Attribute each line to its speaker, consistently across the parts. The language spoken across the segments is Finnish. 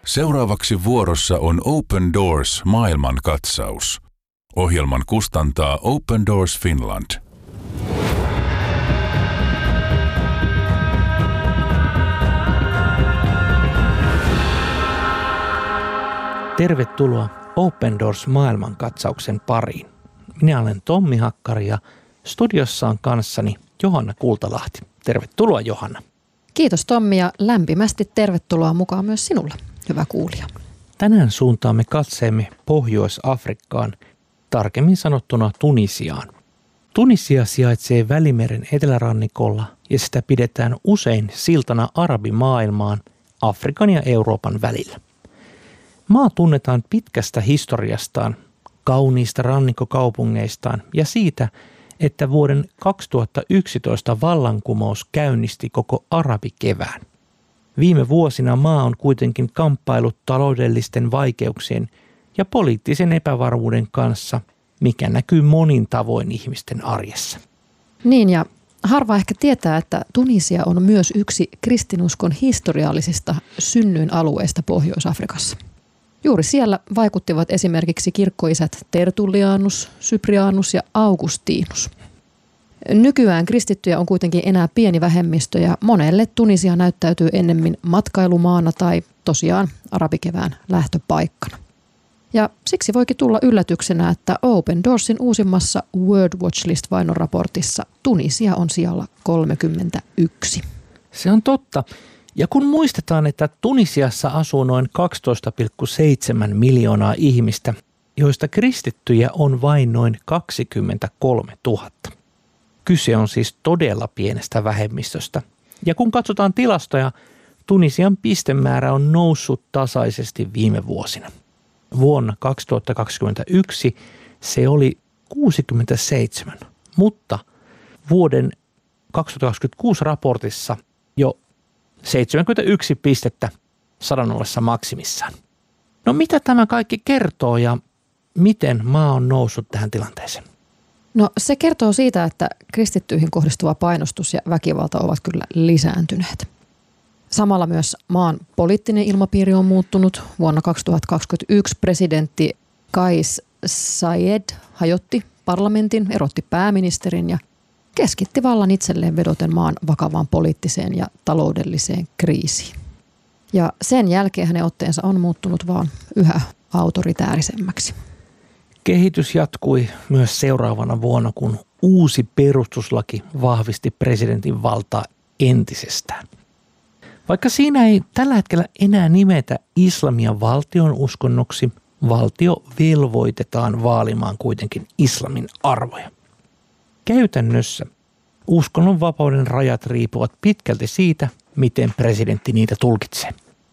Speaker 1: Seuraavaksi vuorossa on Open Doors maailmankatsaus. Ohjelman kustantaa Open Doors Finland.
Speaker 2: Tervetuloa Open Doors maailmankatsauksen pariin. Minä olen Tommi Hakkari ja studiossa on kanssani Johanna Kultalahti. Tervetuloa Johanna.
Speaker 3: Kiitos Tommi ja lämpimästi tervetuloa mukaan myös sinulle, hyvä kuulija.
Speaker 2: Tänään suuntaamme katseemme Pohjois-Afrikkaan, tarkemmin sanottuna Tunisiaan. Tunisia sijaitsee Välimeren etelärannikolla ja sitä pidetään usein siltana arabimaailmaan Afrikan ja Euroopan välillä. Maa tunnetaan pitkästä historiastaan, kauniista rannikkokaupungeistaan ja siitä, että vuoden 2011 vallankumous käynnisti koko arabikevään. Viime vuosina maa on kuitenkin kamppailut taloudellisten vaikeuksien ja poliittisen epävarmuuden kanssa, mikä näkyy monin tavoin ihmisten arjessa.
Speaker 3: Niin ja harva ehkä tietää, että Tunisia on myös yksi kristinuskon historiallisista synnyin-alueista Pohjois-Afrikassa. Juuri siellä vaikuttivat esimerkiksi kirkkoisät Tertullianus, Cyprianus ja Augustinus. Nykyään kristittyjä on kuitenkin enää pieni vähemmistö ja monelle Tunisia näyttäytyy ennemmin matkailumaana tai tosiaan arabikevään lähtöpaikkana. Ja siksi voikin tulla yllätyksenä, että Open Doorsin uusimmassa World Watch List-vainoraportissa Tunisia on sijalla 31.
Speaker 2: Se on totta. Ja kun muistetaan, että Tunisiassa asuu noin 12,7 miljoonaa ihmistä, joista kristittyjä on vain noin 23 000. Kyse on siis todella pienestä vähemmistöstä. Ja kun katsotaan tilastoja, Tunisian pistemäärä on noussut tasaisesti viime vuosina. Vuonna 2021 se oli 67, mutta vuoden 2026 raportissa jo 71 pistettä 100 ollessa maksimissaan. No mitä tämä kaikki kertoo ja miten maa on noussut tähän tilanteeseen?
Speaker 3: No se kertoo siitä, että kristittyihin kohdistuva painostus ja väkivalta ovat kyllä lisääntyneet. Samalla myös maan poliittinen ilmapiiri on muuttunut. Vuonna 2021 presidentti Kais Saied hajotti parlamentin, erotti pääministerin ja keskitti vallan itselleen vedoten maan vakavaan poliittiseen ja taloudelliseen kriisiin. Ja sen jälkeen hänen otteensa on muuttunut vaan yhä autoritäärisemmäksi.
Speaker 2: Kehitys jatkui myös seuraavana vuonna, kun uusi perustuslaki vahvisti presidentin valtaa entisestään. Vaikka siinä ei tällä hetkellä enää nimetä islamia valtion uskonnoksi, valtio velvoitetaan vaalimaan kuitenkin islamin arvoja. Käytännössä uskonnonvapauden rajat riippuvat pitkälti siitä, miten presidentti niitä tulkitsee.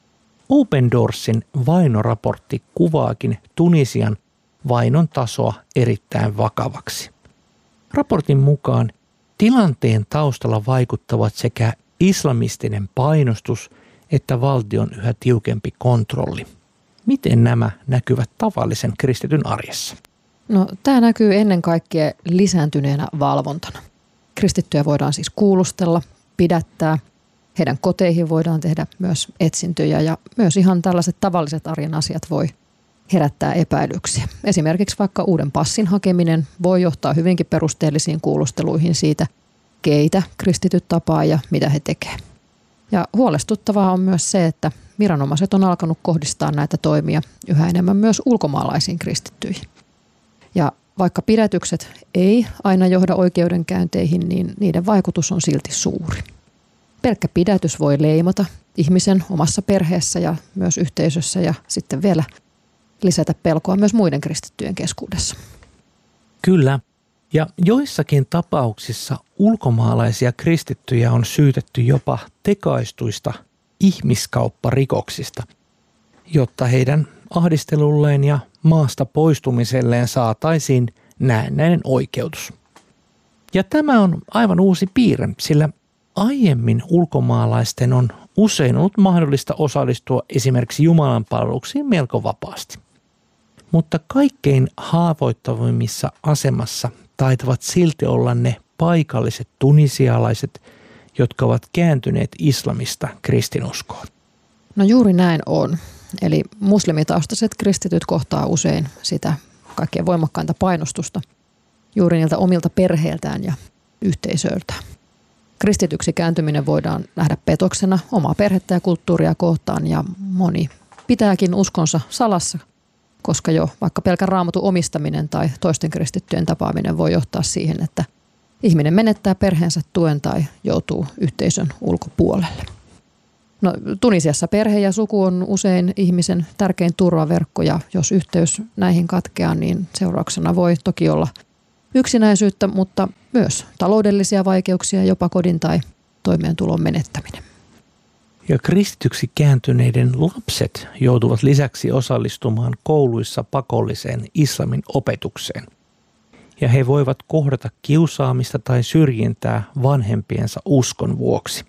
Speaker 2: Open Doorsin vainoraportti kuvaakin Tunisian vainon tasoa erittäin vakavaksi. Raportin mukaan tilanteen taustalla vaikuttavat sekä islamistinen painostus että valtion yhä tiukempi kontrolli. Miten nämä näkyvät tavallisen kristityn arjessa?
Speaker 3: No, tämä näkyy ennen kaikkea lisääntyneenä valvontana. Kristittyjä voidaan siis kuulustella, pidättää. Heidän koteihin voidaan tehdä myös etsintöjä ja myös ihan tällaiset tavalliset arjen asiat voi herättää epäilyksiä. Esimerkiksi vaikka uuden passin hakeminen voi johtaa hyvinkin perusteellisiin kuulusteluihin siitä, keitä kristityt tapaa ja mitä he tekevät. Ja huolestuttavaa on myös se, että viranomaiset on alkanut kohdistaa näitä toimia yhä enemmän myös ulkomaalaisiin kristittyihin. Ja vaikka pidätykset ei aina johda oikeudenkäynteihin, niin niiden vaikutus on silti suuri. Pelkkä pidätys voi leimata ihmisen omassa perheessä ja myös yhteisössä ja sitten vielä lisätä pelkoa myös muiden kristittyjen keskuudessa.
Speaker 2: Kyllä. Ja joissakin tapauksissa ulkomaalaisia kristittyjä on syytetty jopa tekaistuista ihmiskaupparikoksista, jotta heidän ahdistelulleen ja maasta poistumiselleen saataisiin näennäinen oikeutus. Ja tämä on aivan uusi piirre, sillä aiemmin ulkomaalaisten on usein ollut mahdollista osallistua esimerkiksi jumalanpalveluksiin melko vapaasti. Mutta kaikkein haavoittuvimmissa asemassa taitavat silti olla ne paikalliset tunisialaiset, jotka ovat kääntyneet islamista kristinuskoon.
Speaker 3: No juuri näin on. Eli muslimitaustaiset kristityt kohtaa usein sitä kaikkein voimakkainta painostusta juuri niiltä omilta perheiltään ja yhteisöiltään. Kristityksi kääntyminen voidaan nähdä petoksena omaa perhettä ja kulttuuria kohtaan ja moni pitääkin uskonsa salassa, koska jo vaikka pelkän raamatun omistaminen tai toisten kristittyjen tapaaminen voi johtaa siihen, että ihminen menettää perheensä tuen tai joutuu yhteisön ulkopuolelle. No, Tunisiassa perhe ja suku on usein ihmisen tärkein turvaverkko ja jos yhteys näihin katkeaa, niin seurauksena voi toki olla yksinäisyyttä, mutta myös taloudellisia vaikeuksia, jopa kodin tai toimeentulon menettäminen.
Speaker 2: Ja kristityksi kääntyneiden lapset joutuvat lisäksi osallistumaan kouluissa pakolliseen islamin opetukseen. Ja he voivat kohdata kiusaamista tai syrjintää vanhempiensa uskon vuoksi.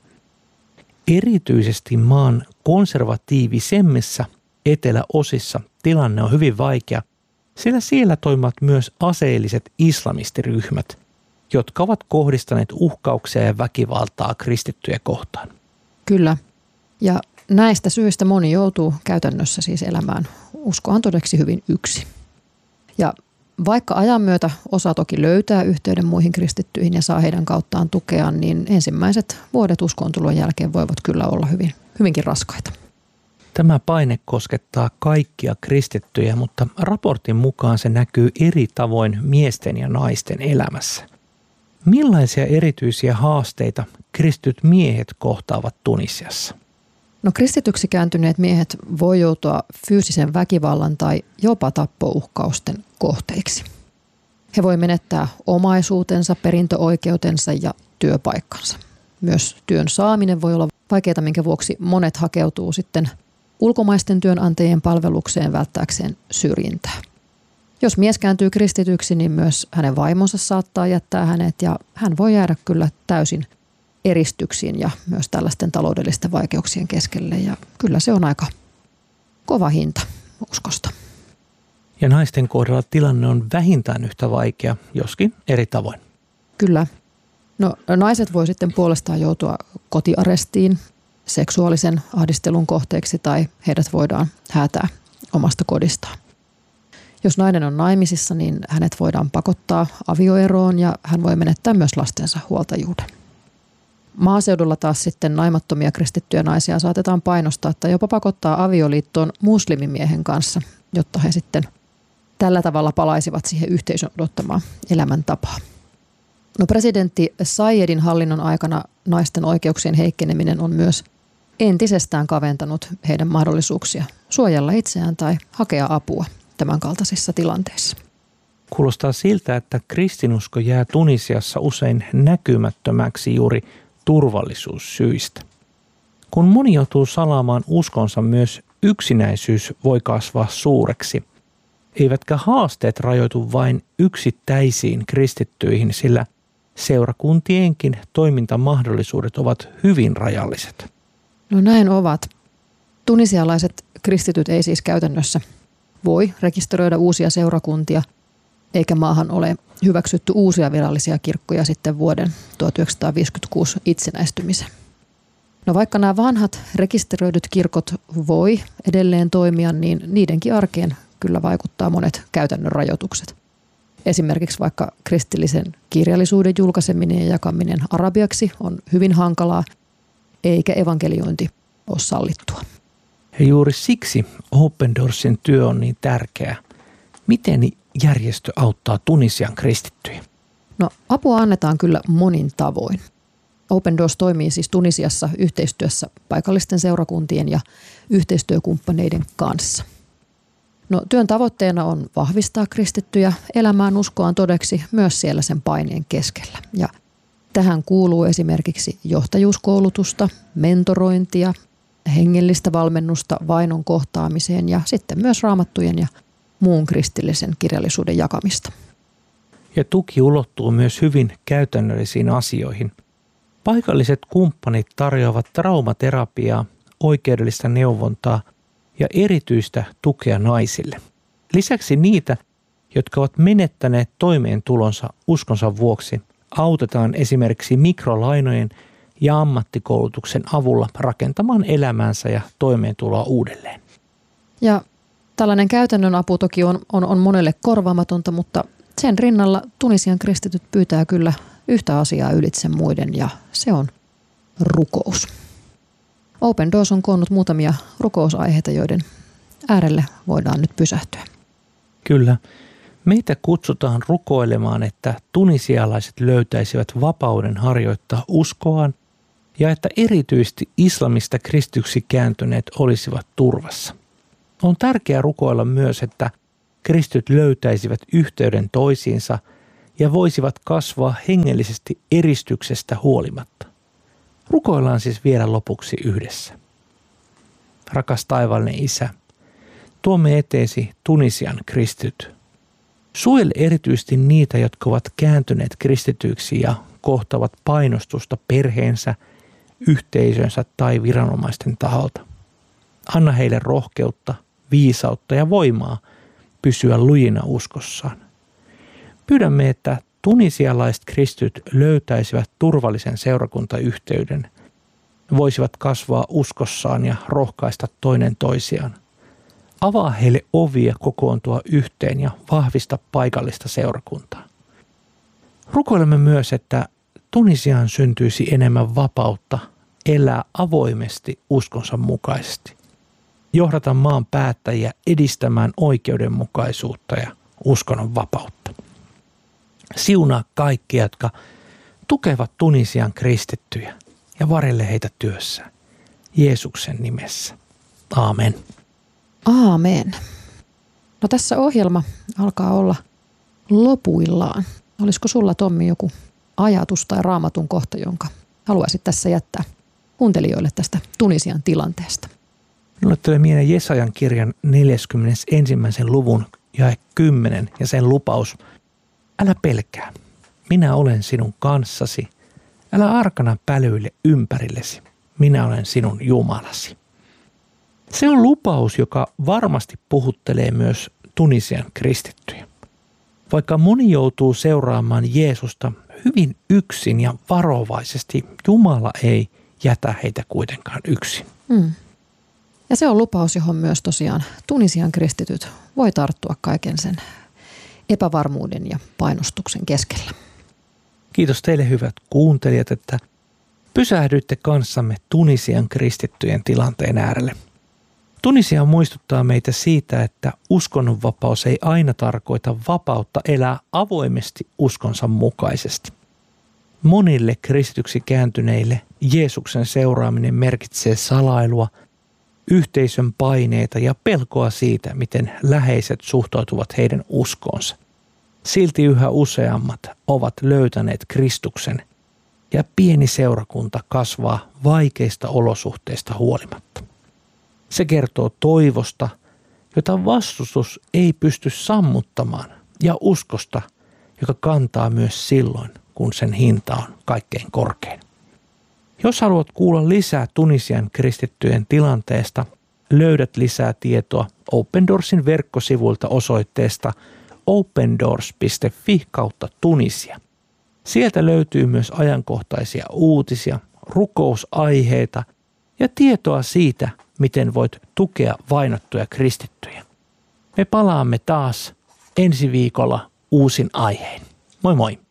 Speaker 2: Erityisesti maan konservatiivisemmissa eteläosissa tilanne on hyvin vaikea, sillä siellä toimivat myös aseelliset islamistiryhmät, jotka ovat kohdistaneet uhkauksia ja väkivaltaa kristittyjä kohtaan.
Speaker 3: Kyllä. Ja näistä syistä moni joutuu käytännössä siis elämään uskoaan todeksi hyvin yksin. Ja vaikka ajan myötä osa toki löytää yhteyden muihin kristittyihin ja saa heidän kauttaan tukea, niin ensimmäiset vuodet uskontulon jälkeen voivat kyllä olla hyvinkin raskaita.
Speaker 2: Tämä paine koskettaa kaikkia kristittyjä, mutta raportin mukaan se näkyy eri tavoin miesten ja naisten elämässä. Millaisia erityisiä haasteita kristityt miehet kohtaavat Tunisiassa?
Speaker 3: No, kristityksi kääntyneet miehet voi joutua fyysisen väkivallan tai jopa tappouhkausten kohteiksi. He voi menettää omaisuutensa, perintöoikeutensa ja työpaikkansa. Myös työn saaminen voi olla vaikeaa, minkä vuoksi monet hakeutuu sitten ulkomaisten työnantajien palvelukseen välttääkseen syrjintää. Jos mies kääntyy kristityksi, niin myös hänen vaimonsa saattaa jättää hänet ja hän voi jäädä kyllä täysin eristyksiin ja myös tällaisten taloudellisten vaikeuksien keskelle. Ja kyllä se on aika kova hinta uskosta.
Speaker 2: Ja naisten kohdalla tilanne on vähintään yhtä vaikea, joskin eri tavoin.
Speaker 3: Kyllä. No, naiset voi sitten puolestaan joutua kotiarestiin, seksuaalisen ahdistelun kohteeksi tai heidät voidaan häätää omasta kodistaan. Jos nainen on naimisissa, niin hänet voidaan pakottaa avioeroon ja hän voi menettää myös lastensa huoltajuuden. Maaseudulla taas sitten naimattomia kristittyjä naisia saatetaan painostaa tai jopa pakottaa avioliittoon muslimimiehen kanssa, jotta he sitten tällä tavalla palaisivat siihen yhteisön odottamaan elämäntapaan. No, presidentti Sayedin hallinnon aikana naisten oikeuksien heikkeneminen on myös entisestään kaventanut heidän mahdollisuuksia suojella itseään tai hakea apua tämän kaltaisissa tilanteissa.
Speaker 2: Kuulostaa siltä, että kristinusko jää Tunisiassa usein näkymättömäksi juuri turvallisuussyistä. Kun moni joutuu salaamaan uskonsa, myös yksinäisyys voi kasvaa suureksi. Eivätkä haasteet rajoitu vain yksittäisiin kristittyihin, sillä seurakuntienkin toimintamahdollisuudet ovat hyvin rajalliset.
Speaker 3: No, näin ovat. Tunisialaiset kristityt ei siis käytännössä voi rekisteröidä uusia seurakuntia, eikä maahan ole hyväksytty uusia virallisia kirkkoja sitten vuoden 1956 itsenäistymisen. No, vaikka nämä vanhat rekisteröidyt kirkot voi edelleen toimia, niin niidenkin arkeen kyllä vaikuttaa monet käytännön rajoitukset. Esimerkiksi vaikka kristillisen kirjallisuuden julkaiseminen ja jakaminen arabiaksi on hyvin hankalaa, eikä evankeliointi ole sallittua.
Speaker 2: Ja juuri siksi Open Doorsin työ on niin tärkeää. Miten järjestö auttaa Tunisian kristittyjä?
Speaker 3: No, apua annetaan kyllä monin tavoin. Open Doors toimii siis Tunisiassa yhteistyössä paikallisten seurakuntien ja yhteistyökumppaneiden kanssa. No, työn tavoitteena on vahvistaa kristittyjä elämään uskoaan todeksi myös siellä sen paineen keskellä. Ja tähän kuuluu esimerkiksi johtajuuskoulutusta, mentorointia, hengellistä valmennusta vainon kohtaamiseen ja sitten myös raamattujen ja muun kristillisen kirjallisuuden jakamista.
Speaker 2: Ja tuki ulottuu myös hyvin käytännöllisiin asioihin. Paikalliset kumppanit tarjoavat traumaterapiaa, oikeudellista neuvontaa ja erityistä tukea naisille. Lisäksi niitä, jotka ovat menettäneet toimeentulonsa uskonsa vuoksi, autetaan esimerkiksi mikrolainojen ja ammattikoulutuksen avulla rakentamaan elämäänsä ja toimeentuloa uudelleen.
Speaker 3: Ja tällainen käytännön apu toki on monelle korvaamatonta, mutta sen rinnalla Tunisian kristityt pyytää kyllä yhtä asiaa ylitse muiden ja se on rukous. Open Doors on koonnut muutamia rukousaiheita, joiden äärelle voidaan nyt pysähtyä.
Speaker 2: Kyllä. Meitä kutsutaan rukoilemaan, että tunisialaiset löytäisivät vapauden harjoittaa uskoaan ja että erityisesti islamista kristityksi kääntyneet olisivat turvassa. On tärkeää rukoilla myös, että kristityt löytäisivät yhteyden toisiinsa ja voisivat kasvaa hengellisesti eristyksestä huolimatta. Rukoillaan siis vielä lopuksi yhdessä. Rakas taivaallinen Isä, tuomme eteesi Tunisian kristityt. Suojele erityisesti niitä, jotka ovat kääntyneet kristityiksi ja kohtavat painostusta perheensä, yhteisönsä tai viranomaisten taholta. Anna heille rohkeutta, viisautta ja voimaa pysyä lujina uskossaan. Pyydämme, että tunisialaiset kristityt löytäisivät turvallisen seurakuntayhteyden, voisivat kasvaa uskossaan ja rohkaista toinen toisiaan. Avaa heille ovia kokoontua yhteen ja vahvista paikallista seurakuntaa. Rukoilemme myös, että Tunisiaan syntyisi enemmän vapautta elää avoimesti uskonsa mukaisesti. Johdata maan päättäjiä edistämään oikeudenmukaisuutta ja uskonnon vapautta. Siunaa kaikkia, jotka tukevat Tunisian kristittyjä ja varjele heitä työssään. Jeesuksen nimessä. Aamen.
Speaker 3: Aamen. No tässä ohjelma alkaa olla lopuillaan. Olisiko sulla, Tommi, joku ajatus tai raamatun kohta, jonka haluaisit tässä jättää kuuntelijoille tästä Tunisian tilanteesta?
Speaker 2: Minulle tulee mieleen Jesajan kirjan 41. luvun jae 10 ja sen lupaus. Älä pelkää, minä olen sinun kanssasi. Älä arkana pälyille ympärillesi, minä olen sinun Jumalasi. Se on lupaus, joka varmasti puhuttelee myös Tunisian kristittyjä. Vaikka moni joutuu seuraamaan Jeesusta hyvin yksin ja varovaisesti, Jumala ei jätä heitä kuitenkaan yksin.
Speaker 3: Ja se on lupaus, johon myös tosiaan Tunisian kristityt voi tarttua kaiken sen epävarmuuden ja painostuksen keskellä.
Speaker 2: Kiitos teille hyvät kuuntelijat, että pysähdyitte kanssamme Tunisian kristittyjen tilanteen äärelle. Tunisia muistuttaa meitä siitä, että uskonnonvapaus ei aina tarkoita vapautta elää avoimesti uskonsa mukaisesti. Monille kristityksi kääntyneille Jeesuksen seuraaminen merkitsee salailua, yhteisön paineita ja pelkoa siitä, miten läheiset suhtautuvat heidän uskoonsa. Silti yhä useammat ovat löytäneet Kristuksen ja pieni seurakunta kasvaa vaikeista olosuhteista huolimatta. Se kertoo toivosta, jota vastustus ei pysty sammuttamaan, ja uskosta, joka kantaa myös silloin, kun sen hinta on kaikkein korkein. Jos haluat kuulla lisää Tunisian kristittyjen tilanteesta, löydät lisää tietoa Open Doorsin verkkosivuilta osoitteesta opendoors.fi/Tunisia. Sieltä löytyy myös ajankohtaisia uutisia, rukousaiheita ja tietoa siitä, miten voit tukea vainottuja kristittyjä. Me palaamme taas ensi viikolla uusin aiheen. Moi moi!